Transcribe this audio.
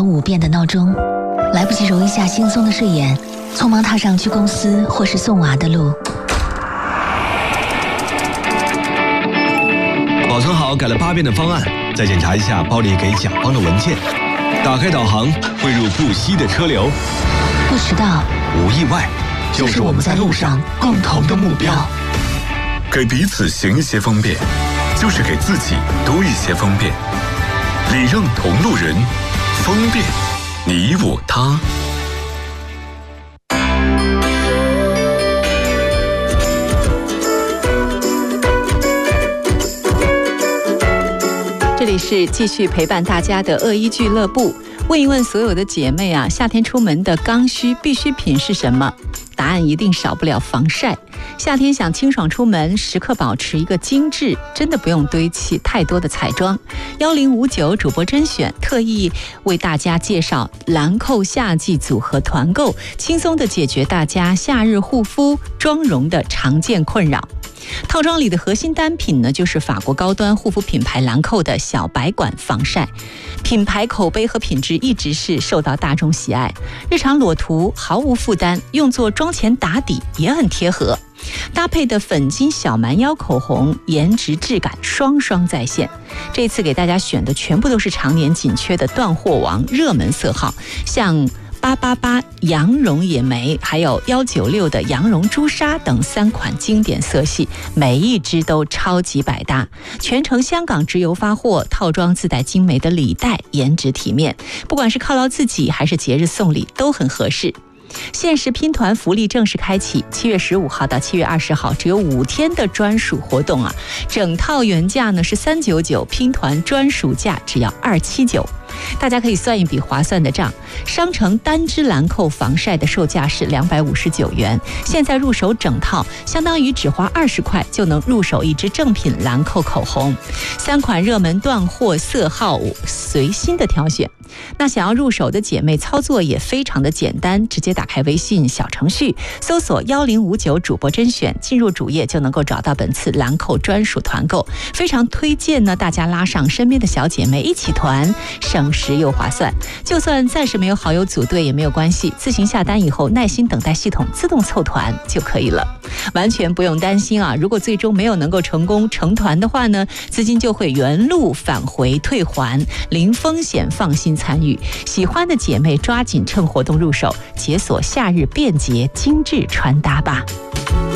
5遍的闹钟，来不及揉一下惺忪的睡眼，匆忙踏上去公司或是送娃的路。 保存好改了8遍的方案，再检查一下包里给甲方的文件。打开导航，汇入不息的车流。 不迟到， 无意外，就是我们在路上共同的目标。 给彼此行一些方便，就是给自己多一些方便。礼让同路人，方便你我他。 这里是继续陪伴大家的恶意俱乐部。问一问所有的姐妹啊，夏天出门的刚需必需品是什么？答案一定少不了防晒。夏天想清爽出门，时刻保持一个精致，真的不用堆砌太多的彩妆。1059主播甄选特意为大家介绍兰蔻夏季组合团购，轻松的解决大家夏日护肤妆容的常见困扰。套装里的核心单品呢，就是法国高端护肤品牌兰蔻的小白管防晒，品牌口碑和品质一直是受到大众喜爱，日常裸涂毫无负担，用作妆前打底也很贴合。搭配的粉金小蛮腰口红，颜值质感双双在线。这次给大家选的全部都是常年紧缺的断货王热门色号，像888羊绒野莓，还有196的羊绒朱砂等3款经典色系，每一支都超级百搭。全程香港直邮发货，套装自带精美的礼袋，颜值体面，不管是犒劳自己还是节日送礼都很合适。限时拼团福利正式开启，7月15号到7月20号，只有5天的专属活动啊！整套原价呢是399，拼团专属价只要279。大家可以算一笔划算的账，商城单支兰蔻防晒的售价是259元，现在入手整套，相当于只花20块就能入手一支正品兰蔻口红，3款热门断货色号随心的挑选。那想要入手的姐妹，操作也非常的简单，直接打开微信小程序，搜索1059主播甄选，进入主页就能够找到本次兰蔻专属团购。非常推荐呢，大家拉上身边的小姐妹一起团，省时又划算。就算暂时没有好友组队也没有关系，自行下单以后耐心等待系统自动凑团就可以了，完全不用担心啊。如果最终没有能够成功成团的话呢，资金就会原路返回退还，零风险，放心参与。喜欢的姐妹抓紧趁活动入手，解锁夏日便捷精致穿搭吧。